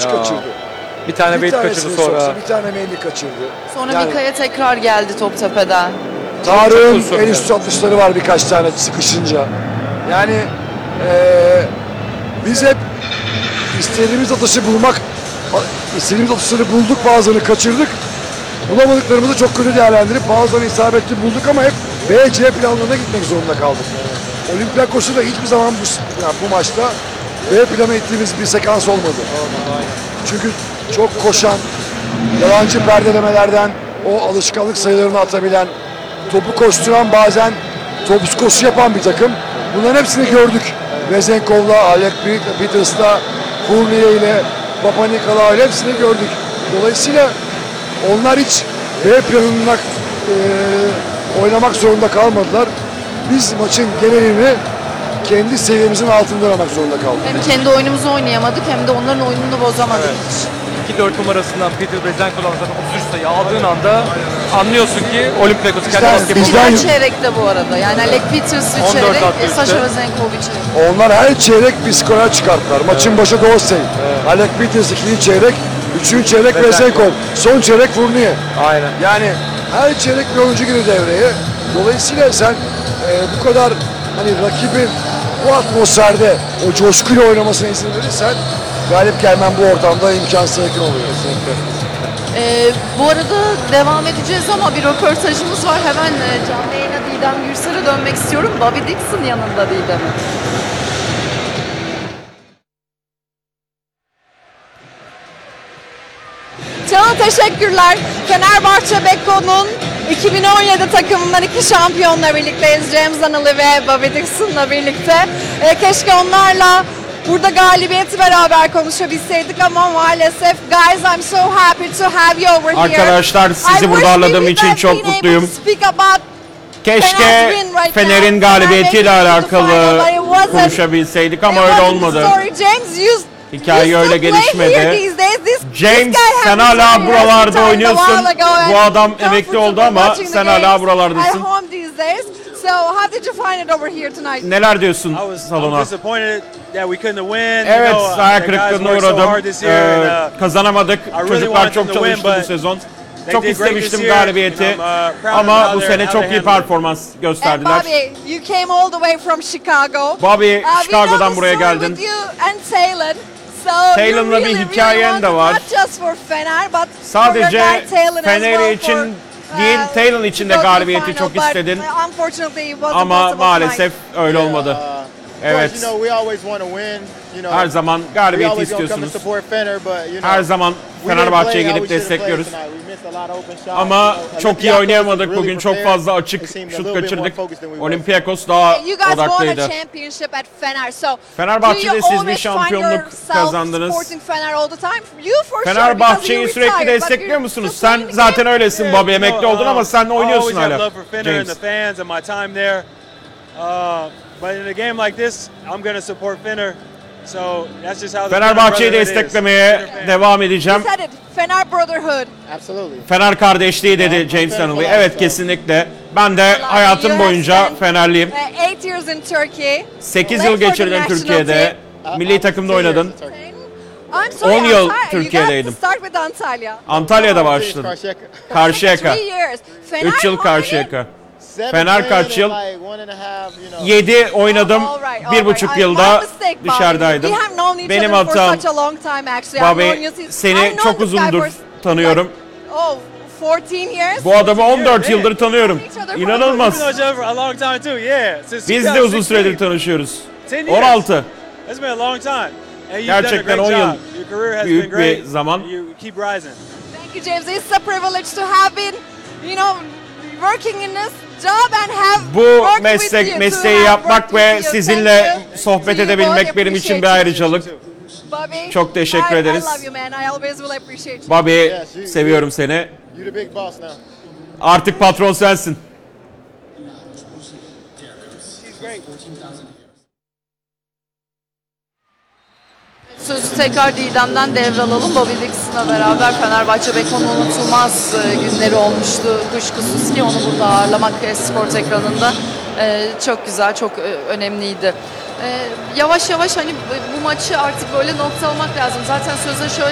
kaçırdı. Bir tane bait kaçırdı tanesini sonra. soksa, bir tane maili kaçırdı. Sonra Yani- Mika'ya tekrar geldi Toptepe'den. Tarık'ın pozisyon en üst atışları var birkaç tane sıkışınca. Yani biz hep istediğimiz atışı bulmak, istediğimiz atışları bulduk, bazılarını kaçırdık. Bulamadıklarımızı çok kötü değerlendirip bazılarını isabetli bulduk ama hep B, C planlarına gitmek zorunda kaldık. Olympiakos'u da hiçbir zaman bu maçta B plana ettiğimiz bir sekans olmadı. Çünkü çok koşan, yalancı perdelemelerden o alışkanlık sayılarını atabilen, topu koşturan, bazen topsuz koşu yapan bir takım. Bunların hepsini gördük. Vezenkov'la, Alec Peters'la, Fournier ile, Papa Nikolaou ile hepsini gördük. Dolayısıyla onlar hiç B planına oynamak zorunda kalmadılar. Biz maçın genelini kendi seviyemizin altında aramak zorunda kaldık. Hem kendi oyunumuzu oynayamadık hem de onların oyununu bozamadık. Evet. 2-4 numarasından Peter Vezenkov'dan zaten 33 sayı aldığın anda anlıyorsun ki Olympiakos kendi basketbolu. Her çeyrekte bu arada. Yani Alec Peters 3 çeyrek, Sasha Vezenkov 3 çeyrek. Onlar her çeyrek bir skorer çıkarttılar. Maçın başı Dorsey. Alec Peters 2. çeyrek, 3. çeyrek Vezenkov, son çeyrek Fournier. Aynen. Yani her çeyrek bir oyuncu girdi devreye. Dolayısıyla sen bu kadar hani rakibin bu atmosferde o coşkuyla oynamasına izin verirsen galip gelmen bu ortamda imkansıza yakın oluyor. Bu arada devam edeceğiz ama bir röportajımız var. Hemen canlı yayına Didem Gürsar'a dönmek istiyorum. Bobby Dixon yanında Didem'in. Can teşekkürler. Fenerbahçe Beko'nun 2017 takımından 2 şampiyonla birlikteyiz. James Nunnally ve Bobby Dixon'la birlikte. Keşke onlarla burada galibiyeti beraber konuşabilseydik ama maalesef. Guys, I'm so happy to have you over here. Arkadaşlar sizi burada ağırladığım için çok mutluyum. Keşke Fener'in galibiyetiyle alakalı konuşabilseydik ama öyle olmadı. Hikaye öyle gelişmedi. James, sen hala buralarda oynuyorsun. Bu adam emekli oldu ama sen hala buralardasın. Neler diyorsun salona? Evet, hayal kırıklığına uğradım. Kazanamadık. Çocuklar çok çalıştı bu sezon. Çok istemiştim galibiyeti ama bu sene çok iyi performans gösterdiler. Bobby, Chicago'dan buraya geldin. Taylor'la bir hikayen de var. Sadece Fener için değil, Taylor için de galibiyeti çok istedin. Ama maalesef öyle olmadı. Evet. Her zaman galibiyeti istiyorsunuz. Her zaman Fenerbahçe'ye gidip destekliyoruz. Ama çok iyi oynayamadık bugün. Çok fazla açık şut kaçırdık. Olympiakos daha odaklıydı. Fenerbahçe'de siz bir şampiyonluk kazandınız. Fenerbahçe'yi sürekli destekliyor musunuz? Sen zaten öylesin Bobby, emekli oldun ama sen oynuyorsun hala. James. But in a game like this, I'm going to support Fener. So that's just how the Fenerbahçe'yi desteklemeye devam edeceğim. Fener kardeşliği dedi James Nunnally. Evet, kesinlikle. Ben de hayatım boyunca Fenerliyim. 8 yıl geçirdim Türkiye'de. Milli takımda oynadın. 10 yıl Türkiye'deydim. Antalya'da başladım. Karşıyaka. 3 yıl Karşıyaka. Fener kaç yıl? 7 oynadım. 1,5 yılda dışarıdaydım. Benim hatam. Bobby, seni çok uzundur tanıyorum. Bu adamı 14 yıldır tanıyorum. İnanılmaz. Biz de uzun süredir tanışıyoruz. 16. Gerçekten 10 yıl. Büyük bir zaman. Bu mesleği yapmak ve sizinle sohbet edebilmek benim için bir ayrıcalık. Çok teşekkür ederiz. Bobby, seviyorum seni. Artık patron sensin. Sözü tekrar Didem'den devralalım. Bobby Dixon'la beraber Fenerbahçe Beko'nun unutulmaz günleri olmuştu. Kuşkusuz ki onu burada ağırlamak spor ekranında çok güzel, çok önemliydi. Yavaş yavaş hani bu maçı artık böyle noktalamak lazım. Zaten söze şöyle